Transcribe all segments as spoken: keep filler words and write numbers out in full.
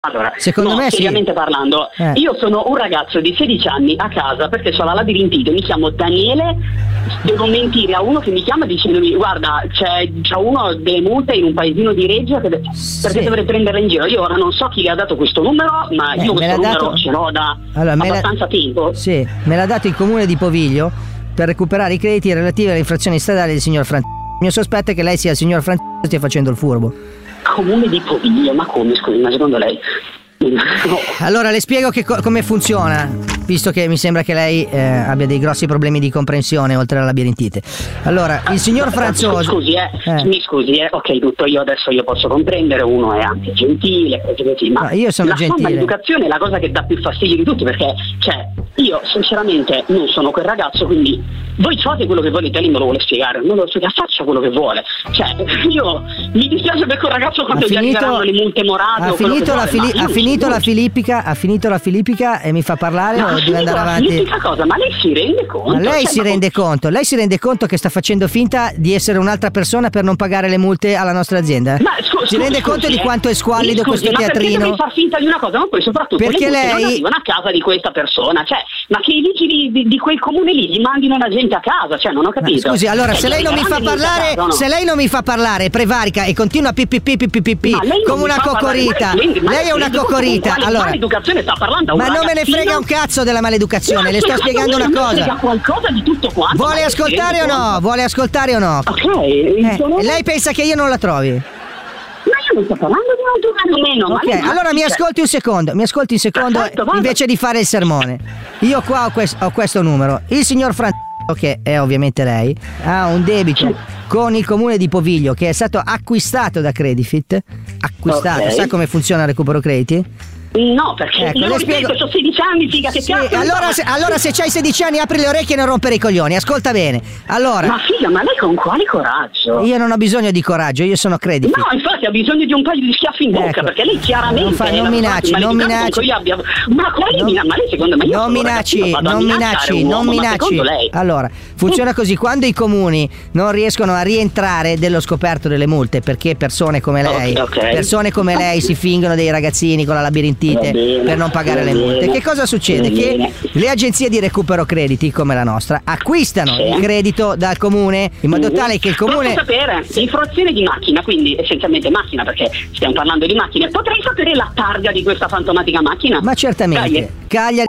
Allora, secondo no, me seriamente sì. parlando, eh. io sono un ragazzo di sedici anni a casa perché ho la labirintite, mi chiamo Daniele, devo mentire a uno che mi chiama dicendomi guarda c'è già uno delle multe in un paesino di Reggio che de- sì. perché dovrei prenderla in giro. Io ora non so chi le ha dato questo numero, ma eh, io questo numero dato... ce l'ho da allora, abbastanza tempo. Sì, me l'ha dato il comune di Poviglio per recuperare i crediti relativi alle infrazioni stradali del signor Francesco. Il mio sospetto è che lei sia il signor Francesco e stia facendo il furbo. Comune di Poviglio, ma come, scusi, ma secondo lei? No. Allora le spiego che co- come funziona, visto che mi sembra che lei eh, abbia dei grossi problemi di comprensione oltre alla labirintite. Allora, il signor Franzoso. Scusi, eh, eh. mi scusi, eh, ok, tutto io adesso io posso comprendere, uno è anche gentile, così così, ma no, io sono la gentile. sua maleducazione è la cosa che dà più fastidio di tutti, perché, cioè, io sinceramente non sono quel ragazzo, quindi voi fate quello che volete, lei non lo vuole spiegare, non lo spiega, faccia quello che vuole. Cioè, io mi dispiace per quel ragazzo quando gli arriveranno le multe morate ha o quello finito che la vuole, fili- ma ha io finito non- la filippica, ha finito la filippica e mi fa parlare Ma o deve andare avanti? L'unica cosa, ma lei si rende conto? Ma lei Cioè, si ma- rende conto, lei si rende conto che sta facendo finta di essere un'altra persona per non pagare le multe alla nostra azienda? Ma scu- si scu- rende scusi, conto di eh. quanto è squallido Scusi, questo ma teatrino? perché devi far finta di una cosa, ma poi soprattutto Perché le multe lei- non arrivano a casa di questa persona, cioè, ma che i vigili di, di quel comune lì gli mandino la gente a casa, cioè non ho capito. Scusi, allora Cioè, se lei non mi fa mandino a parlare, casa, no? se lei non mi fa parlare, prevarica e continua a pipì pipì pipì Ma lei non come mi una fa parlare, coccorita. ma lei- ma Lei è una rende conto coccorita. con quale Allora, maleducazione sta parlando a un ma non me ne ragazzino? frega un cazzo della maleducazione, Ma le sto spiega- spiegando una mi cosa. spiega qualcosa di tutto quanto. Vuole ma lei si ascoltare o rende no? conto? Vuole ascoltare o no? Ok, Eh, sono- lei pensa che io non la trovi? ma io non sto parlando di un giocare meno, ma Ok, lei- allora mi cioè, ascolti un secondo, mi ascolti un secondo Perfetto, vada. invece di fare il sermone. Io qua ho, quest- ho questo numero. Il signor Francesco, che è ovviamente lei, ha un debito con il comune di Poviglio che è stato acquistato da Credifit. Acquistato, Ok. sa come funziona il recupero crediti? No, perché Ecco, io le ripeto, spiego- ho sedici anni, figa, che Sì, cazzo mi allora fa? se, allora se c'hai sedici anni apri le orecchie e non rompere i coglioni, ascolta bene. Allora, Ma figa, ma lei con quale coraggio? io non ho bisogno di coraggio, io sono Credifit. No, infatti ha bisogno di un paio di schiaffi in bocca, Ecco. perché lei chiaramente Non fa- è non una minacci, persona non maleducata minacci. con cui abbia- Ma quali Non- minacci? Ma lei secondo me io non sono un minacci, ragazzino, vado a non minacciare minacci, un non uomo, ma minacci. secondo lei? Allora, funziona così: quando i comuni non riescono a rientrare dello scoperto delle multe, perché persone come lei, Ok, ok. persone come lei si fingono dei ragazzini con la labirintite Va bene, per non pagare va le multe. bene, Che cosa succede? va Che bene. le agenzie di recupero crediti come la nostra acquistano Sì. il credito dal comune in modo tale che il comune. Posso sapere, infrazione di macchina, quindi essenzialmente macchina, perché stiamo parlando di macchine. Potrei sapere la targa di questa fantomatica macchina? Ma certamente, Dai. Cagliari,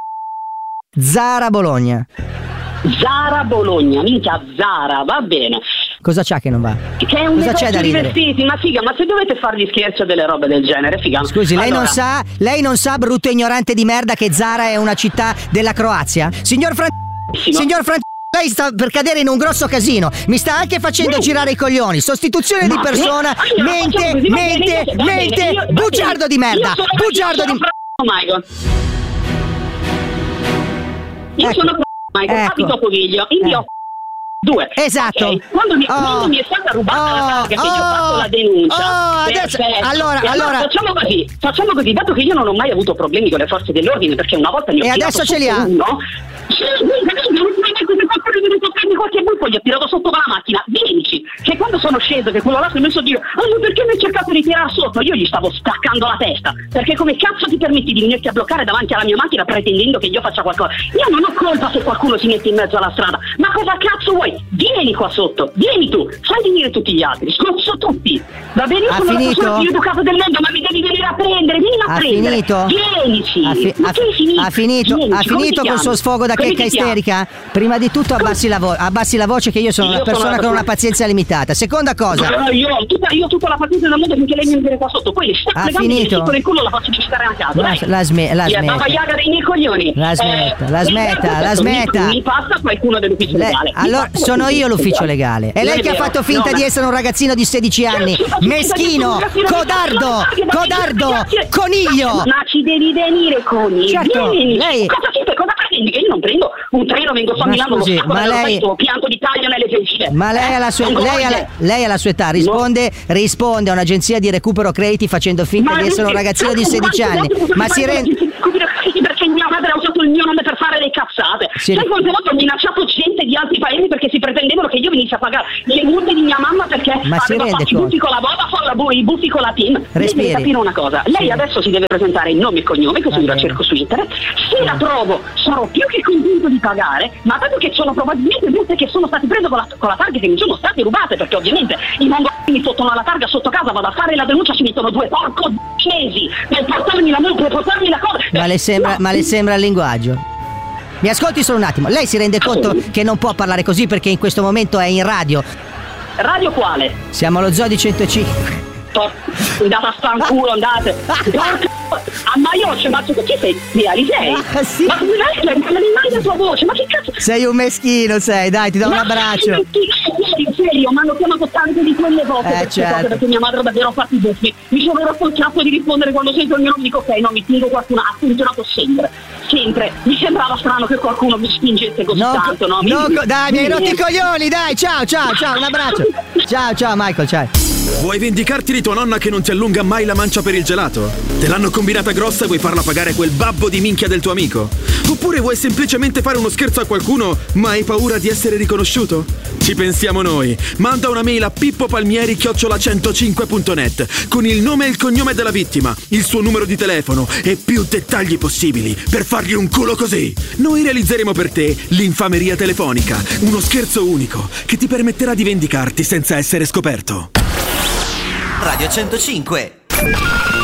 Zara, Bologna. Zara Bologna, minchia Zara, va bene. Cosa c'ha che non va? Che è un Cosa c'è negozio da di ridere? vestiti, ma figa, ma se dovete fargli scherzo delle robe del genere, figa. Scusi, lei Allora, non sa, lei non sa, brutto ignorante di merda, che Zara è una città della Croazia? Signor Fran... Signor Fran... Lei sta per cadere in un grosso casino. Mi sta anche facendo No. girare i coglioni. Sostituzione di Ma- persona. Allora, Mente, facciamo così, va bene, mente, va bene, mente. io- va Bugiardo bene. di merda. Io sono- Bugiardo io di... sono Fra- Michael. Io Ecco. sono Fra- Michael, Ecco. abito a Poviglio, in via Eh. due. Esatto. Ok, Quando, mi, Oh. quando mi è stata rubata la targa, che io ho fatto oh, la denuncia. oh, adesso- perfetto. allora, E allora- facciamo così, facciamo così, dato che io non ho mai avuto problemi con le forze dell'ordine, perché una volta mi ho E tirato adesso ce li sotto ha? uno. Sì, guarda, guarda, guarda, qualcuno mi prendi qualche buco, gli ho tirato sotto con la macchina, vienici, che quando sono sceso, che quello là si è messo a dire, ah, ma perché mi hai cercato di tirare sotto? Io gli stavo staccando la testa, perché come cazzo ti permetti di venirti a bloccare davanti alla mia macchina pretendendo che io faccia qualcosa? Io non ho colpa se qualcuno si mette in mezzo alla strada, ma cosa cazzo vuoi? Vieni qua sotto, vieni tu, fai venire tutti gli altri, scoccio tutti, va bene? Io Ha sono finito? la persona più educata del mondo, ma mi devi venire a prendere, vieni a Ha prendere, finito? vienici, Ha, fi- ma ha- che hai finito? ha finito, Vienici, ha come finito ti col suo chiami? sfogo da Come checca ti chiami? isterica? Prima di tutto abbassi la, vo- abbassi la voce, che io sono Io una sono persona una con una persona- pazienza limitata. Seconda cosa. Allora, io ho tutta, io ho tutta la pazienza del mondo finché lei mi viene qua sotto, poi le stacco Ha le gambe e finito? le nel culo, la faccio cistare a casa. La- dai. la sme- la Sì, smetta. Baba Yaga dei miei coglioni. La smetta, la eh, smetta, perfetto, la smetta. Mi, mi passa qualcuno dell'ufficio Le- legale. Mi allora passa sono qualcuno io l'ufficio dell'ufficio legale. È Non lei è che ha vero. fatto finta No, di ma- essere un ragazzino di sedici anni. Io ho fatto finta di essere Meschino, un ragazzino di codardo, sedici anni, codardo, grazie. coniglio. Ma ci devi venire con i Certo, vieni. lei- Cosa fai? Cosa pretendi? Che io non prendo un treno, vengo su a Ma Milano, scusi, lo stacco ma dallo lei- paese, pianto di taglio nelle gengive. Ma lei, alla sua, Non lei, alla, voglio. lei alla sua età risponde, risponde a un'agenzia di recupero crediti facendo finta di essere un ragazzino di sedici anni. Ma si rende. Perché mia madre ha usato il mio nome per fare le cazzate. si... sai quante volte ho minacciato gente di altri paesi perché si pretendevano che io venissi a pagare le multe di mia mamma perché Ma aveva fatto i buffi con la Vodafone, i buffi con la TIM. Lei deve capire una cosa, lei sì. adesso si deve presentare il nome e il cognome, così la cerco su internet, se la trovo sarò più che contento di pagare, ma dato che sono probabilmente multe che sono state prese con la, con la targa che mi sono state rubate, perché ovviamente i mongoli mi fottono la targa sotto casa, vado a fare la denuncia, ci mettono due porco mesi per portarmi la multa, per portarmi la cosa. Ma le sembra, no. ma le sembra il linguaggio? Mi ascolti solo un attimo, lei si rende conto che non può parlare così perché in questo momento è in radio? Radio quale? Siamo allo Zoo di centocinque. Andate a stanculo, andate. A Maioccio, ma tu chi sei? Via, li sei? Ah, sì. Ma come lei non mi mai la tua voce? Ma che cazzo? Sei un meschino, sei, dai, ti do un abbraccio. In serio, mi hanno chiamato tante di quelle volte eh, per certo. cose, perché mia madre davvero ha fatto i buffi. Mi sono rotto il cazzo di rispondere quando sento il mio nome, dico ok, no, mi fingo qualcuno, ha funzionato sempre. Sempre. Mi sembrava strano che qualcuno mi spingesse così no, tanto, no? no mi, dai, mi hai rotto i coglioni, dai, ciao, ciao, ciao, un abbraccio. Ciao, ciao Michael, ciao. Vuoi vendicarti di tua nonna che non ti allunga mai la mancia per il gelato? Te l'hanno combinata grossa e vuoi farla pagare quel babbo di minchia del tuo amico? Oppure vuoi semplicemente fare uno scherzo a qualcuno ma hai paura di essere riconosciuto? Ci pensiamo noi. Manda una mail a pippopalmieri chiocciola centocinque punto net con il nome e il cognome della vittima, il suo numero di telefono e più dettagli possibili per fargli un culo così. Noi realizzeremo per te l'infameria telefonica, uno scherzo unico che ti permetterà di vendicarti senza essere scoperto. Radio centocinque